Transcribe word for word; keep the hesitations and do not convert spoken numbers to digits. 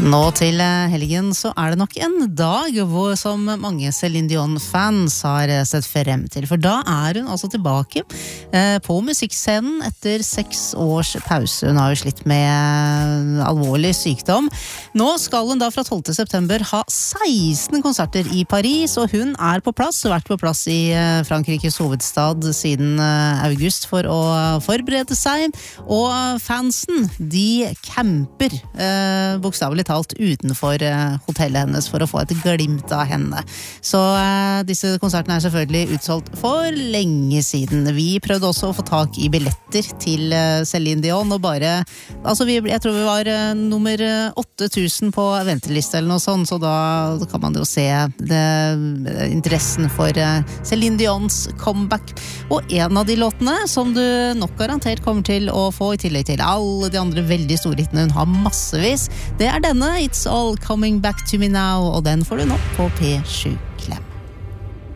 Nå til helgen så er det nok en dag hvor som mange Celine Dion-fans har sett frem til, for da er hun altså tilbake eh, på musikkscenen etter seks års pause. Hun har jo slitt med alvorlig sykdom. Nå skal hun da fra tolvte september ha seksten konserter i Paris, og hun er på plass, og vært på plass i eh, Frankrikes hovedstad siden eh, august for å forberede seg, og fansen, de camper eh, bokstavelig talt utenfor uh, hotellet hennes for å få et glimt av henne. Så uh, disse konsertene er selvfølgelig utsolgt for lenge siden. Vi prøvde også å få tak i billetter til uh, Celine Dion, og bare, altså vi, jeg tror vi var uh, nummer åtte tusen på venteliste eller noe sånt, så da kan man jo se det, interessen for uh, Celine Dions comeback. Og en av de låtene som du nok garantert kommer til å få, i tillegg til alle de andre veldig store hitene hun har massevis, det er denne It's All Coming Back to Me Now, og den får du nå på P sju Klem.